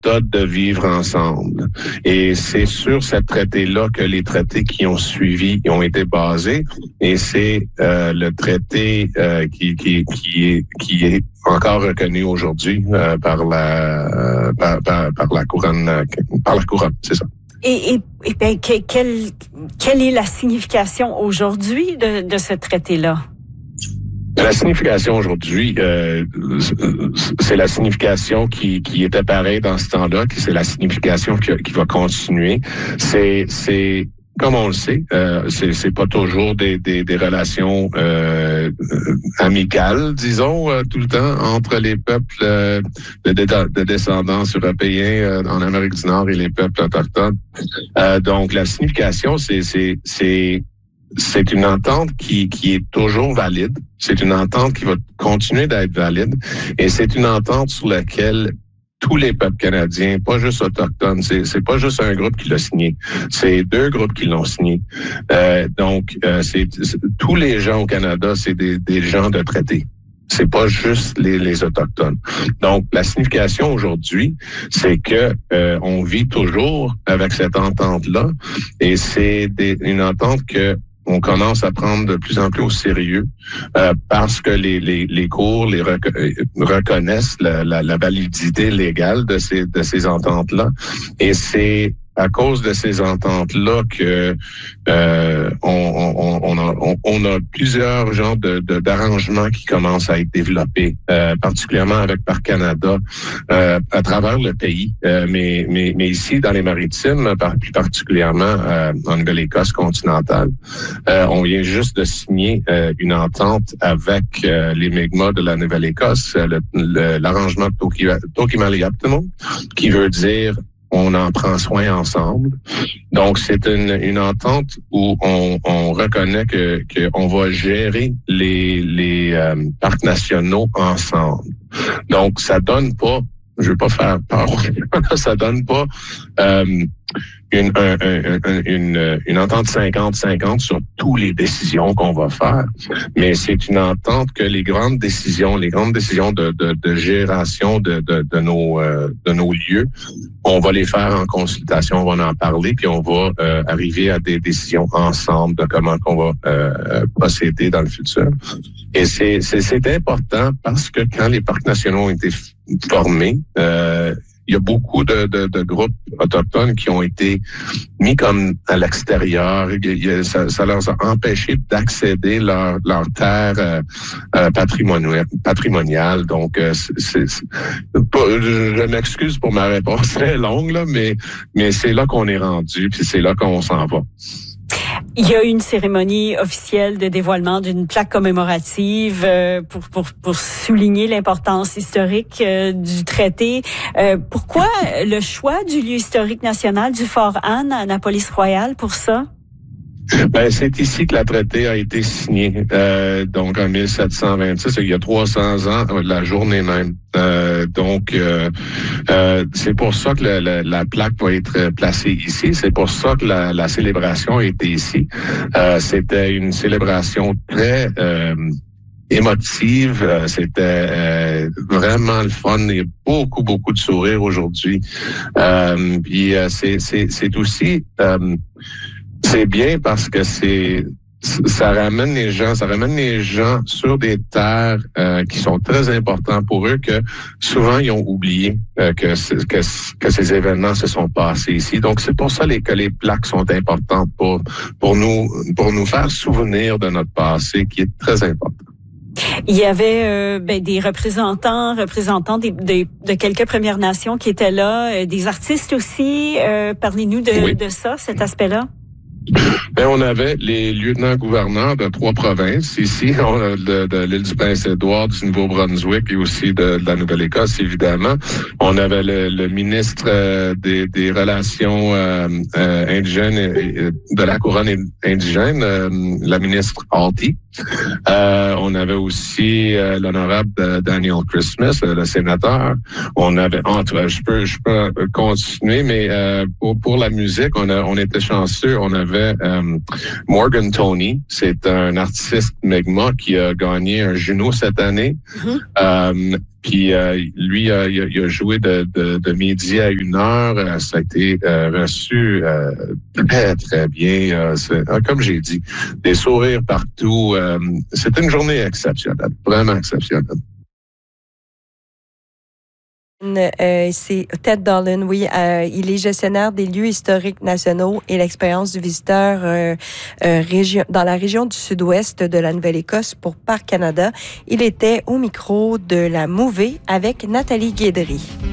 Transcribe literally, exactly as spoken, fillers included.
méthode de vivre ensemble. Et c'est sur ce traité-là que les traités qui ont suivi ont été basés. Et c'est euh, le traité euh, qui, qui, qui, est, qui est encore reconnu aujourd'hui euh, par la euh, par, par, par la couronne euh, par la couronne, c'est ça. Et, et, et ben, que, quelle, quelle est la signification aujourd'hui de, de ce traité-là? La signification aujourd'hui, euh, c'est la signification qui, qui était pareille dans ce temps-là, qui c'est la signification qui, qui va continuer. C'est, c'est comme on le sait, euh, c'est, c'est pas toujours des, des, des relations euh, amicales, disons, euh, tout le temps entre les peuples euh, de, de descendance européens euh, en Amérique du Nord et les peuples autochtones. Euh, donc, la signification, c'est, c'est, c'est C'est une entente qui, qui est toujours valide. C'est une entente qui va continuer d'être valide. Et c'est une entente sur laquelle tous les peuples canadiens, pas juste autochtones, c'est, c'est pas juste un groupe qui l'a signé. C'est deux groupes qui l'ont signé. Euh, donc, euh, c'est, c'est, tous les gens au Canada, c'est des, des gens de traité. C'est pas juste les, les autochtones. Donc, la signification aujourd'hui, c'est que euh, on vit toujours avec cette entente-là, et c'est des, une entente que on commence à prendre de plus en plus au sérieux euh, parce que les, les, les cours les reco- reconnaissent la, la, la validité légale de ces, de ces ententes-là. Et c'est à cause de ces ententes-là que euh, on, on, on, a, on, on a plusieurs genres de, de, d'arrangements qui commencent à être développés, euh, particulièrement avec Parc Canada, euh, à travers le pays, euh, mais, mais, mais ici dans les Maritimes, par, plus particulièrement euh, en Nouvelle-Écosse continentale. Euh, on vient juste de signer euh, une entente avec euh, les Mi'kmaq de la Nouvelle-Écosse, le, le, l'arrangement de Tokimalayaptimo, qui veut dire on en prend soin ensemble. Donc, c'est une, une entente où on, on reconnaît que, que on va gérer les, les euh, parcs nationaux ensemble. Donc, ça donne pas, je veux pas faire peur, ça donne pas euh, une, un, un, un, une, une entente cinquante cinquante sur toutes les décisions qu'on va faire, mais c'est une entente que les grandes décisions, les grandes décisions de, de, de gération de, de, de, nos, euh, de nos lieux, on va les faire en consultation, on va en parler, puis on va euh, arriver à des décisions ensemble de comment qu'on va euh, procéder dans le futur. Et c'est, c'est, c'est important parce que quand les parcs nationaux ont été formés, euh, il y a beaucoup de, de, de groupes autochtones qui ont été mis comme à l'extérieur. Il y a, ça, ça leur a empêché d'accéder à leur, leur terre euh, euh, patrimoniale, patrimoniale. Donc, euh, c'est, c'est, c'est, je, je m'excuse pour ma réponse très longue, là, mais, mais c'est là qu'on est rendu, puis c'est là qu'on s'en va. Il y a eu une cérémonie officielle de dévoilement d'une plaque commémorative euh, pour, pour, pour souligner l'importance historique euh, du traité. Euh, pourquoi le choix du lieu historique national du Fort Anne à Annapolis-Royal pour ça? Ben, c'est ici que le traité a été signé, euh, donc en mille sept cent vingt-six, il y a trois cents ans, la journée même. Euh, donc, euh, euh, c'est pour ça que la, la, la plaque va être placée ici. C'est pour ça que la, la célébration a été ici. Euh, c'était une célébration très euh, émotive. C'était euh, vraiment le fun. Il y a beaucoup, beaucoup de sourires aujourd'hui. Euh, puis, euh, c'est, c'est, c'est aussi... Euh, C'est bien parce que c'est ça ramène les gens, ça ramène les gens sur des terres euh, qui sont très importantes pour eux, que souvent ils ont oublié euh, que, que que ces événements se sont passés ici. Donc c'est pour ça les, que les plaques sont importantes pour pour nous pour nous faire souvenir de notre passé, qui est très important. Il y avait euh, ben, des représentants, représentants des, des, de quelques Premières Nations qui étaient là, euh, des artistes aussi. Euh, parlez-nous de, oui. de ça, cet aspect-là. Ben, on avait les lieutenants-gouverneurs de trois provinces ici, on a de, de l'île du Prince-Édouard, du Nouveau-Brunswick et aussi de, de la Nouvelle-Écosse, évidemment. On avait le, le ministre euh, des, des Relations euh, euh, indigènes et, de la couronne indigène, euh, la ministre Halty. Euh, on avait aussi euh, l'honorable Daniel Christmas, euh, le sénateur. On avait, entre, je peux, je peux continuer, mais euh, pour, pour la musique, on a, on était chanceux. On avait avait euh, Morgan Tony. C'est un artiste Mi'kmaq qui a gagné un Juno cette année. Mm-hmm. Euh, puis euh, lui, euh, il, a, il a joué de, de, de midi à une heure. Ça a été euh, reçu euh, très, très bien. Euh, c'est, comme j'ai dit, des sourires partout. Euh, c'était une journée exceptionnelle, vraiment exceptionnelle. Euh, c'est Ted Dolan, oui. Euh, il est gestionnaire des lieux historiques nationaux et l'expérience du visiteur euh, euh, région, dans la région du sud-ouest de la Nouvelle-Écosse pour Parc Canada. Il était au micro de la Mouvée avec Nathalie Guédry.